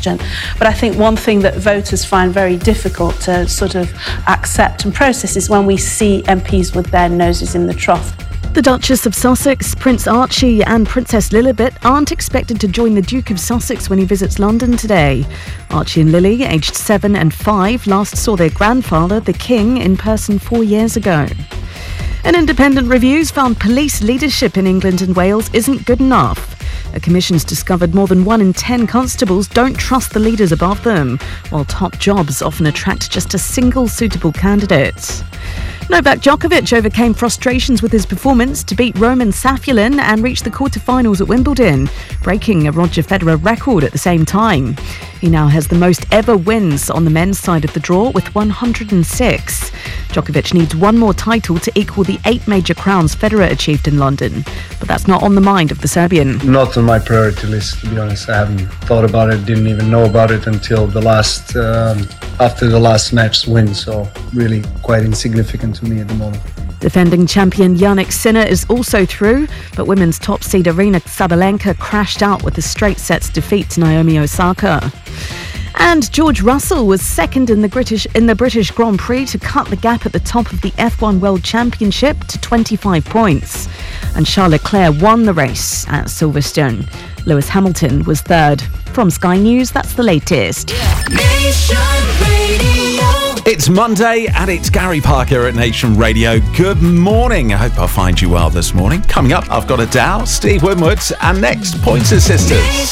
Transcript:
question. But I think one thing that voters find very difficult to sort of accept and process is when we see MPs with their noses in the trough. The Duchess of Sussex, Prince Archie and Princess Lilibet aren't expected to join the Duke of Sussex when he visits London today. Archie and Lily, aged 7 and 5, last saw their grandfather, the King, in person 4 years ago. An independent reviews found police leadership in England and Wales isn't good enough. A commission's discovered more than 1 in 10 constables don't trust the leaders above them, while top jobs often attract just a single suitable candidate. Novak Djokovic overcame frustrations with his performance to beat Roman Safulin and reach the quarterfinals at Wimbledon, breaking a Roger Federer record at the same time. He now has the most ever wins on the men's side of the draw with 106. Djokovic needs one more title to equal the 8 major crowns Federer achieved in London, but that's not on the mind of the Serbian. Not on my priority list, to be honest. I haven't thought about it, didn't even know about it until after the last match's win, so really quite insignificant to me at the moment. Defending champion Jannik Sinner is also through, but women's top seed Aryna Sabalenka crashed out with a straight sets defeat to Naomi Osaka. And George Russell was second in the British Grand Prix to cut the gap at the top of the F1 World Championship to 25 points. And Charles Leclerc won the race at Silverstone. Lewis Hamilton was third. From Sky News, that's the latest. It's Monday and it's Gary Parker at Nation Radio. Good morning. I hope I find you well this morning. Coming up, I've got Adele, Steve Winwood, and next, Pointer Sisters.